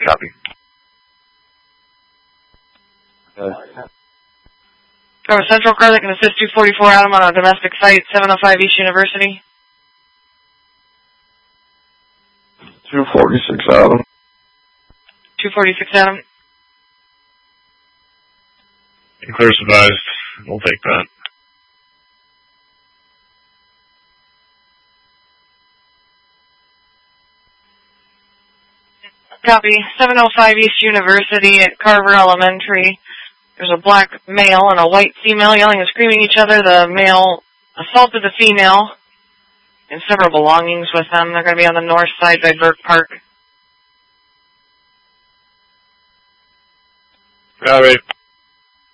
Copy. From a central car that can assist 244 Adam on a domestic site, 705 East University. 246 Adam. 246 Adam. Clear advised. We'll take that. Copy. 705 East University at Carver Elementary. There's a black male and a white female yelling and screaming at each other. The male assaulted the female and several belongings with them. They're going to be on the north side by Burke Park. Copy.